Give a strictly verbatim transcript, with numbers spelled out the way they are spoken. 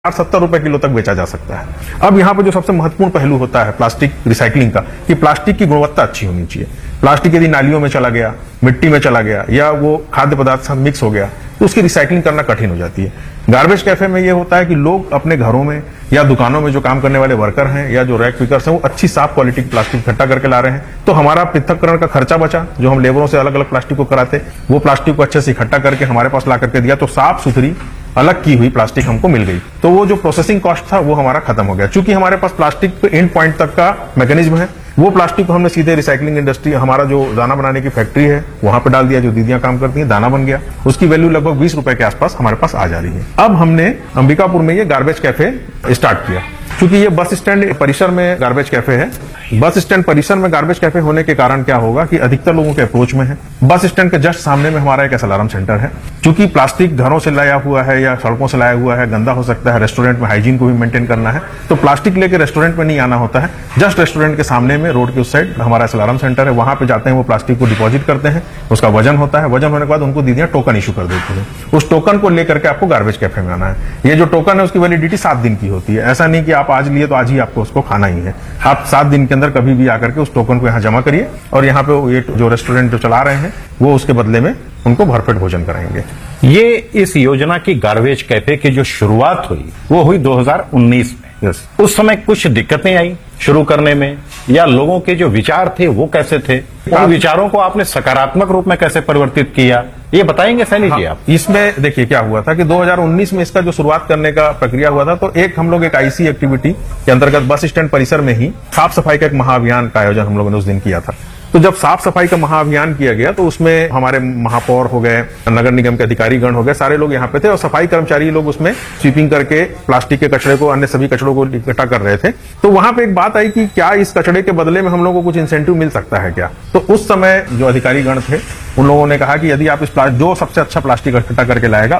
साठ सत्तर रुपए किलो तक बेचा जा सकता है। अब यहाँ पर जो सबसे महत्वपूर्ण पहलू होता है प्लास्टिक रिसाइकलिंग का, कि प्लास्टिक की गुणवत्ता अच्छी होनी चाहिए। प्लास्टिक यदि नालियों में चला गया, मिट्टी में चला गया या वो खाद्य पदार्थ से मिक्स हो गया तो उसकी रिसाइकलिंग करना कठिन हो जाती है। गार्बेज कैफे में ये होता है कि लोग अपने घरों में या दुकानों में जो काम करने वाले वर्कर हैं या जो रैक पिकर्स हैं वो अच्छी साफ क्वालिटी की प्लास्टिक इकट्ठा करके ला रहे हैं, तो हमारा पृथककरण का खर्चा बचा। जो हम लेबरों से अलग अलग प्लास्टिक को कराते, वो प्लास्टिक को अच्छे से इकट्ठा करके हमारे पास ला करके दिया, तो साफ सुथरी अलग की हुई प्लास्टिक हमको मिल गई। तो वो जो प्रोसेसिंग कॉस्ट था वो हमारा खत्म हो गया। चूंकि हमारे पास प्लास्टिक पे एंड पॉइंट तक का मैकेनिज्म है, वो प्लास्टिक को हमने सीधे रिसाइकलिंग इंडस्ट्री, हमारा जो दाना बनाने की फैक्ट्री है वहां पे डाल दिया, जो दीदियां काम करती हैं, दाना बन गया। उसकी वैल्यू लगभग बीस रुपए के आसपास हमारे पास आ जा रही है। अब हमने अंबिकापुर में ये गार्बेज कैफे स्टार्ट किया। क्योंकि ये बस स्टैंड परिसर में गार्बेज कैफे है। बस स्टैंड परिसर में गार्बेज कैफे होने के कारण क्या होगा कि अधिकतर लोगों के अप्रोच में है। बस स्टैंड के जस्ट सामने में हमारा एक एसएलआरएम सेंटर है। क्योंकि प्लास्टिक घरों से लाया हुआ है या सड़कों से लाया हुआ है, गंदा हो सकता है, रेस्टोरेंट में हाइजीन को भी मेंटेन करना है, तो प्लास्टिक लेके रेस्टोरेंट में नहीं आना होता है। जस्ट रेस्टोरेंट के सामने में रोड के उस साइड हमारा एसएलआरएम सेंटर है, वहां पे जाते हैं, वो प्लास्टिक को डिपॉजिट करते हैं, उसका वजन होता है। वजन होने के बाद उनको दीदियां टोकन इशू कर देती है। उस टोकन को लेकर के आपको गार्बेज कैफे में आना है। ये जो टोकन है उसकी वैलिडिटी सात दिन की होती है। ऐसा नहीं कि आप आज लिए तो आज ही आपको उसको खाना ही है। आप सात दिन के अंदर कभी भी आकर के उस टोकन को यहाँ जमा करिए और यहाँ पे ये जो रेस्टोरेंट जो चला रहे हैं वो उसके बदले में उनको भरपेट भोजन कराएंगे। ये इस योजना की गार्बेज कैफे की जो शुरुआत हुई वो हुई दो हज़ार उन्नीस में। यस। उस समय कुछ दिक्कतें आई शुरू करने में, या लोगों के जो विचार थे वो कैसे थे? उन विचारों को आपने सकारात्मक रूप में कैसे परिवर्तित किया, ये बताएंगे सैनी जी आप? इसमें देखिए क्या हुआ था कि दो हज़ार उन्नीस में इसका जो शुरुआत करने का प्रक्रिया हुआ था, तो एक हम लोग एक आईसी एक्टिविटी के अंतर्गत बस स्टैंड परिसर में ही साफ सफाई का एक महाअभियान का आयोजन हम लोगों ने उस दिन किया था। तो जब साफ सफाई का महाअभियान किया गया तो उसमें हमारे महापौर हो गए, नगर निगम के अधिकारी गण हो गए, सारे लोग यहाँ पे थे और सफाई कर्मचारी लोग उसमें स्वीपिंग करके प्लास्टिक के कचरे को, अन्य सभी कचरों को इकट्ठा कर रहे थे। तो वहां पे एक बात आई कि क्या इस कचरे के बदले में हम लोगों को कुछ इंसेंटिव मिल सकता है क्या? तो उस समय जो अधिकारी गण थे उन लोगों ने कहा कि यदि आप इस जो सबसे अच्छा प्लास्टिक इकट्ठा करके लाएगा